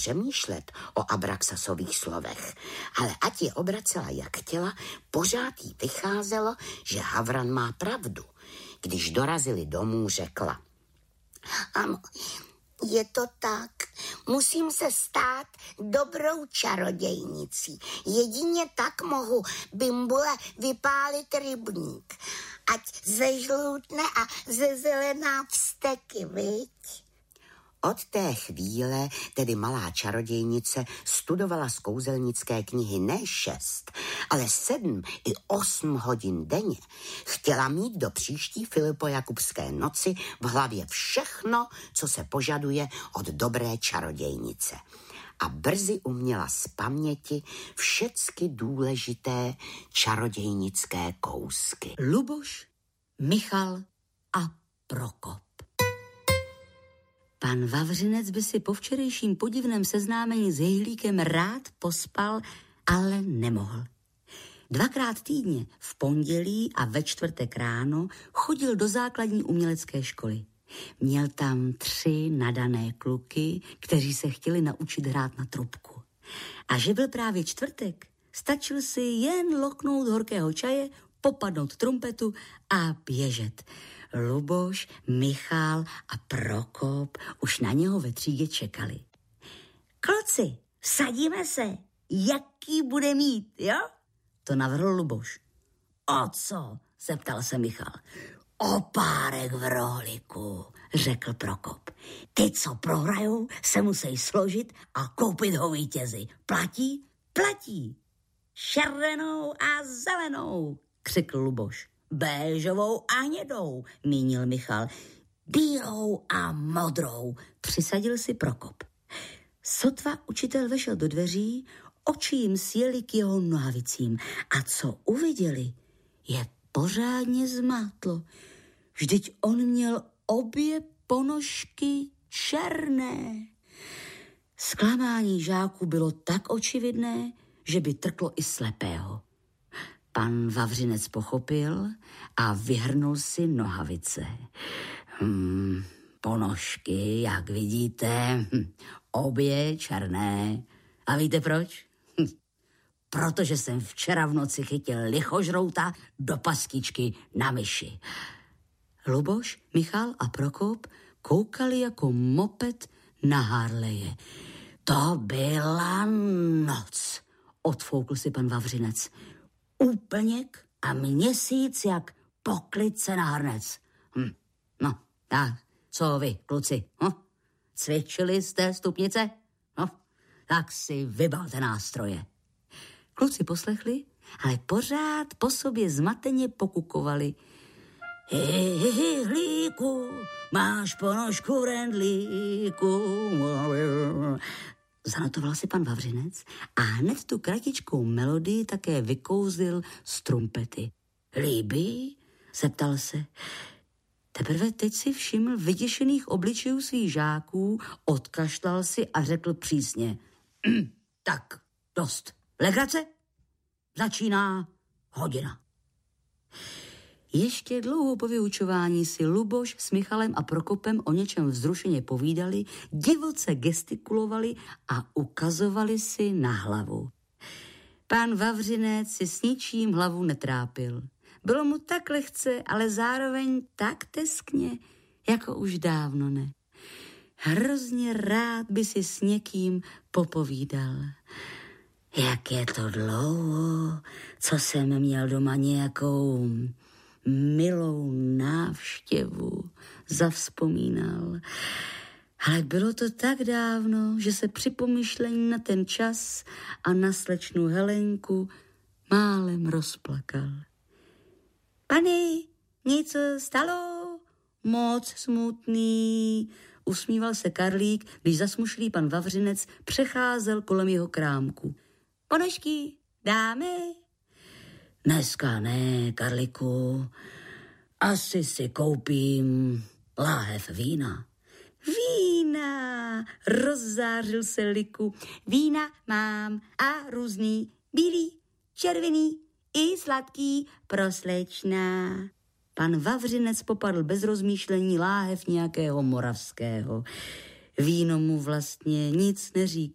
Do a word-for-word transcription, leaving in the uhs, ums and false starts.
přemýšlet o Abraxasových slovech, ale ať je obracela jak chtěla, pořád jí vycházelo, že Havran má pravdu. Když dorazili domů, řekla: Ano, je to tak. Musím se stát dobrou čarodějnicí. Jedině tak mohu Bimbule vypálit rybník. Ať zežlutne a zezelená vzteky, viď? Od té chvíle tedy malá čarodějnice studovala z kouzelnické knihy ne šest, ale sedm i osm hodin denně. Chtěla mít do příští Filipojakubské noci v hlavě všechno, co se požaduje od dobré čarodějnice. A brzy uměla z paměti všecky důležité čarodějnické kousky. Luboš, Michal a Prokop. Pan Vavřinec by si po včerejším podivném seznámení s Hejlíkem rád pospal, ale nemohl. Dvakrát týdně, v pondělí a ve čtvrtek ráno, chodil do základní umělecké školy. Měl tam tři nadané kluky, kteří se chtěli naučit hrát na trubku. A že byl právě čtvrtek, stačil si jen loknout horkého čaje, popadnout trumpetu a běžet. Luboš, Michal a Prokop už na něho ve třídě čekali. Kluci, vsadíme se, jaký bude mít, jo? To navrhl Luboš. O co? Zeptal se Michal. O párek v rohlíku, řekl Prokop. Ty, co prohrajou, se musí složit a koupit ho vítězi. Platí? Platí. Červenou a zelenou, křikl Luboš. Béžovou a hnědou, mínil Michal. Bílou a modrou, přisadil si Prokop. Sotva učitel vešel do dveří, oči jim sjeli k jeho nohavicím. A co uviděli, je pořádně zmátlo. Vždyť on měl obě ponožky černé. Zklamání žáků bylo tak očividné, že by trklo i slepého. Pan Vavřinec pochopil a vyhrnul si nohavice. Hmm, ponožky, jak vidíte, hm, obě černé. A víte proč? Hm, protože jsem včera v noci chytil lichožrouta do paskičky na myši. Luboš, Michal a Prokop koukali jako moped na Harleje. To byla noc, odfoukl si pan Vavřinec. Úplněk a měsíc jak poklice na hrnec. Hm. No, tak, co vy, kluci? Hm? Cvičili jste stupnice? No, tak si vybalte nástroje. Kluci poslechli, ale pořád po sobě zmateně pokukovali. Hihlíku, máš ponožku v rendlíku. Zanotoval si pan Vavřinec a hned tu kratičkou melodii také vykouzlil z trumpety. Líbí? Zeptal se. Teprve teď si všiml vyděšených obličejů svých žáků, odkašlal si a řekl přísně. Hm, tak, dost. Legrace? Začíná hodina. Ještě dlouho po vyučování si Luboš s Michalem a Prokopem o něčem vzrušeně povídali, divoce gestikulovali a ukazovali si na hlavu. Pán Vavřinec si s ničím hlavu netrápil. Bylo mu tak lehce, ale zároveň tak teskně, jako už dávno ne. Hrozně rád by si s někým popovídal. Jak je to dlouho, co jsem měl doma nějakou milou návštěvu, zavzpomínal. Ale bylo to tak dávno, že se při pomyšlení na ten čas a na slečnu Helenku málem rozplakal. Pani, něco stalo? Moc smutný, usmíval se Karlík, když zasmušlý pan Vavřinec přecházel kolem jeho krámku. Ponožky dáme? Dneska ne, Karliku. Asi si koupím láhev vína. Vína, rozzářil se Liku. Vína mám a různý, bílý, červený i sladký pro slečna. Pan Vavřinec popadl bez rozmýšlení láhev nějakého moravského. Víno mu vlastně nic neříkalo.